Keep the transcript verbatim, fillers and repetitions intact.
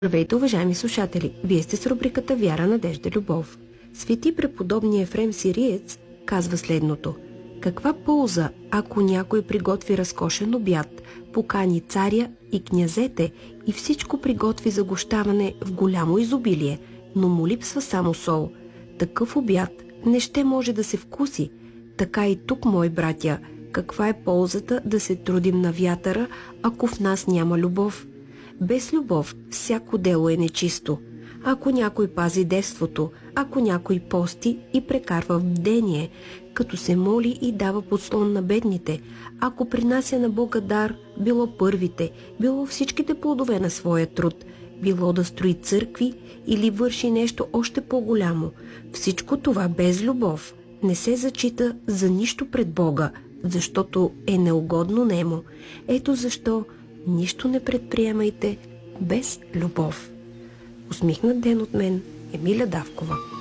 Здравейте, уважаеми слушатели! Вие сте с рубриката Вяра, надежда, любов. Свети преподобни Ефрем Сириец казва следното: каква полза, ако някой приготви разкошен обяд, покани царя и князете и всичко приготви за гощаване в голямо изобилие, но му липсва само сол? Такъв обяд не ще може да се вкуси. Така и тук, мои братя, каква е ползата да се трудим на вятъра, ако в нас няма любов? Без любов всяко дело е нечисто. Ако някой пази девството, ако някой пости и прекарва в бдение, като се моли и дава подслон на бедните, ако принася на Бога дар, било първите, било всичките плодове на своя труд, било да строи църкви или върши нещо още по-голямо, всичко това без любов не се зачита за нищо пред Бога, защото е неугодно нему. Ето защо нищо не предприемайте без любов. Усмихнат ден от мен, Емиля Давкова.